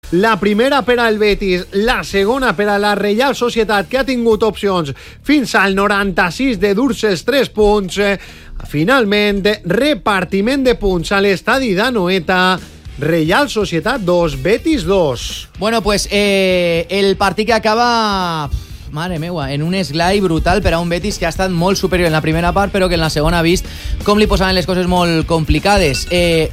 La primera per al Betis, la segona per a la Reial Societat, que ha tingut opcions fins al 96 de dur-se els 3 punts. Finalment, repartiment de punts a l'estadi d'Anoeta. Reial Societat 2, Betis 2. Bueno, pues el partit que acaba... Mare meua, en un esglai brutal per a un Betis que ha estat molt superior en la primera part, però que en la segona ha vist com li posaven les coses molt complicades.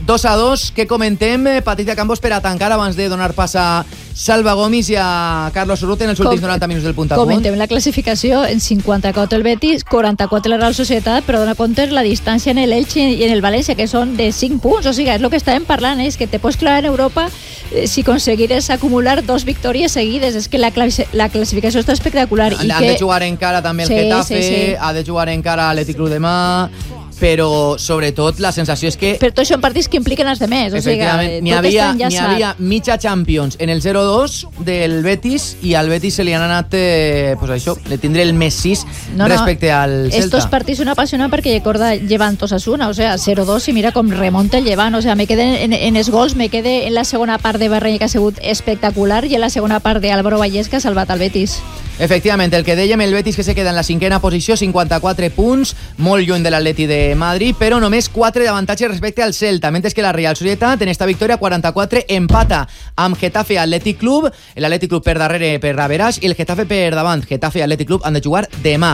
2-2, què comentem? Patricia Campos, per a tancar abans de donar pas a Salva Gomis i a Carlos Urrutia en els últims 90 minuts del punt a punt. Comentem la classificació: en 54 el Betis, 44 la Real Societat, però dona compte la distància en l'Elche i en el València, que són de 5 punts. O sigui, és el que estàvem parlant, és que te pots clavar en Europa si aconseguires acumular 2 victòries seguides. És que la classificació està espectacular. Han de jugar encara també el Getafe, ha de jugar encara l'Atlètic Club demà, però sobretot la sensació és que... Per tot són partits que impliquen els demés. Efectivament, n'hi havia mitja Champions en el 0-2 del Betis i al Betis se li han anat, pues això, le tindré el més 6 respecte al Celta. Estos partits són apassionants perquè recorda Levant Osasuna, o sea, 0-2 i mira com remonta el Levant, o sea, me quedé en els gols, me quedé en la segona part de Barreña, que ha sigut espectacular, i en la segona part d'Álvaro Vallès, que ha salvat el Betis. Efectivament, el que dèiem, el Betis que se queda en la 5a posició, 54 punts, molt lluny de l'Atleti de Madrid, però només 4 d'avantatge respecte al Celta, mentre que la Real Societat en esta victòria 44 empata amb Getafe Atlètic Club, l'Atlètic Club per darrere per Raveràs i el Getafe per davant. Getafe i Atlètic Club han de jugar demà.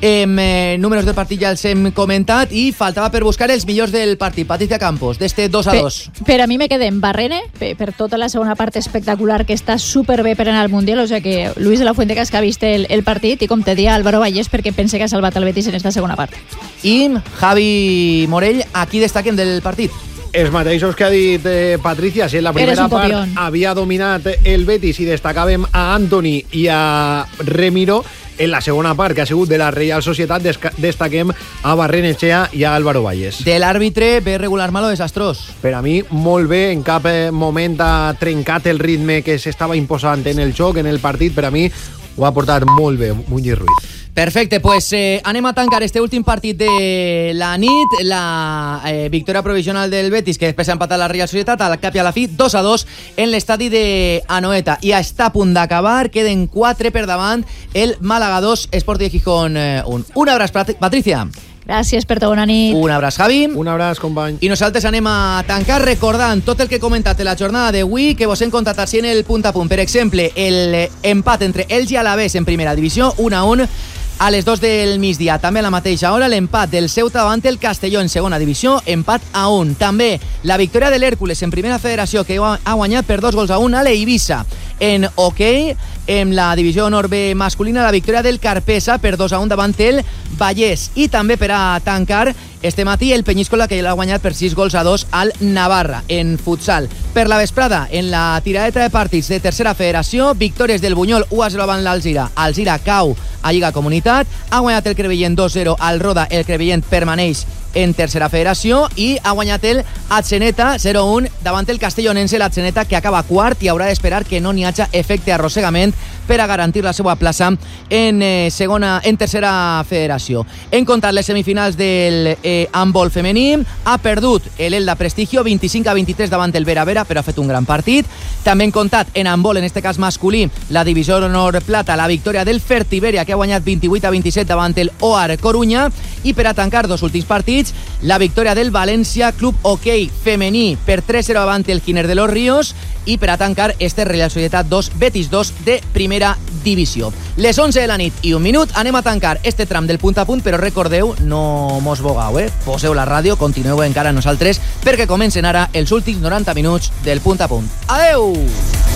Números del partit ja els hem comentat i faltava per buscar els millors del partit. Patricia Campos, d'este 2-2. Per a mi me quedé en Barrene, per tota la segona part espectacular, que està superbé per anar al Mundial, o sea que Luis de la Fuente Casca el partit, i com te dia Álvaro Vallès, perquè pense que ha salvat el Betis en esta segona part. I Javi Morell, aquí destaquen del partit. Els mateixos que ha dit Patricia, si en la primera part havia dominat el Betis i destacàvem a Antoni i a Remiro, en la segona part, que ha sigut de la Real Societat, destaquem a Barrenechea i a Álvaro Vallès. De l'àrbitre, bé regular, malo, desastrós. Per a mi, molt bé, en cap moment ha trencat el ritme que s'estava imposant en el joc, en el partit. Per a mi ho ha portat molt bé, Muñiz Ruiz. Perfecte, pues anem a tancar este últim partit de la nit, la victòria provisional del Betis, que després ha empatat la Real Societat, al cap i a la fi, 2-2 en l'estadi d'Anoeta. I està a punt d'acabar, queden 4 per davant, el Málaga 2, Sporting de Gijón 1. Un abraç, Patricia. Gràcies per tot, bona nit. Un abraç, Javi. Un abraç, company. I nosaltres anem a tancar recordant tot el que he comentat en la jornada d'avui, que vos hem contat així en el punt a punt. Per exemple, l'empat entre Elche i Alavés en primera divisió, 1-1, a les 2 del migdia. També a la mateixa hora l'empat del Ceuta davant el Castelló en segona divisió, empat a 1. També la victòria de l'Hèrcules en primera federació, que ha guanyat per 2-1 a l'Eivissa. En hoquei, en la divisió honor B masculina, la victòria del Carpesa per 2-1 davant el Vallès. I també per a tancar este matí el Peñíscola, que l'ha guanyat per 6-2 al Navarra. En futsal, per la vesprada, en la tiradeta de partits de tercera federació, victòries del Bunyol 1-0 davant l'Alzira. Alzira cau a Lliga Comunitat, ha guanyat el Crevillent 2-0 al Roda, el Crevillent permaneix en tercera federació, i ha guanyat el Atzeneta 0-1 davant el Castellonense, l'Atzeneta que acaba quart i haurà d'esperar que no n'hi hagi efecte arrossegament per a garantir la seva plaça en tercera federació. Hem comptat les semifinals del handbol femení. Ha perdut l'Elda Prestigio 25-23 davant el Vera Vera, però ha fet un gran partit. També hem comptat en handbol, en este cas masculí, la divisió honor plata, la victòria del Fertiberia, que ha guanyat 28-27 davant el OAR Corunya. I per a tancar dos últims partits, la victòria del València Club Hoquei femení per 3-0 davant el Giner de los Ríos, i per a tancar este Real Societat 2 Betis 2 de primera divisió. Les 11 de la nit i un minut, anem a tancar este tram del punt a punt, però recordeu, no mos bogueu, poseu la ràdio, continueu encara nosaltres, perquè comencen ara els últims 90 minuts del punt a punt. Adeu!